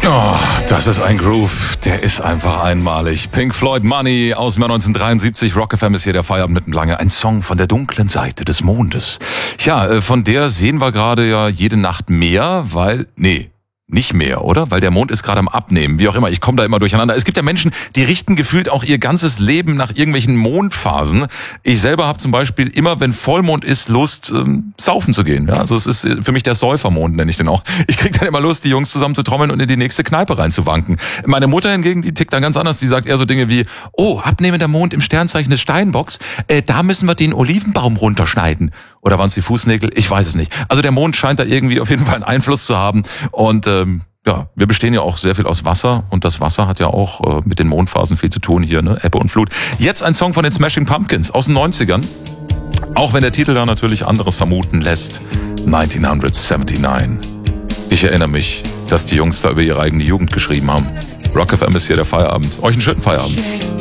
Oh, das ist ein Groove, der ist einfach einmalig. Pink Floyd Money aus dem Jahr 1973. Rock FM ist hier der Feierabend mitten lange. Ein Song von der dunklen Seite des Mondes. Ja, von der sehen wir gerade ja jede Nacht mehr, nicht mehr, oder? Weil der Mond ist gerade am Abnehmen. Wie auch immer, ich komme da immer durcheinander. Es gibt ja Menschen, die richten gefühlt auch ihr ganzes Leben nach irgendwelchen Mondphasen. Ich selber habe zum Beispiel immer, wenn Vollmond ist, Lust, saufen zu gehen. Ja, also es ist für mich der Säufermond, nenne ich den auch. Ich kriege dann immer Lust, die Jungs zusammen zu trommeln und in die nächste Kneipe reinzuwanken. Meine Mutter hingegen, die tickt dann ganz anders. Die sagt eher so Dinge wie, oh, abnehmender Mond im Sternzeichen des Steinbocks, da müssen wir den Olivenbaum runterschneiden. Oder waren es die Fußnägel? Ich weiß es nicht. Also der Mond scheint da irgendwie auf jeden Fall einen Einfluss zu haben. Und ja, wir bestehen ja auch sehr viel aus Wasser. Und das Wasser hat ja auch mit den Mondphasen viel zu tun hier, ne? Ebbe und Flut. Jetzt ein Song von den Smashing Pumpkins aus den 90ern. Auch wenn der Titel da natürlich anderes vermuten lässt. 1979. Ich erinnere mich, dass die Jungs da über ihre eigene Jugend geschrieben haben. Rock FM ist hier der Feierabend. Euch einen schönen Feierabend.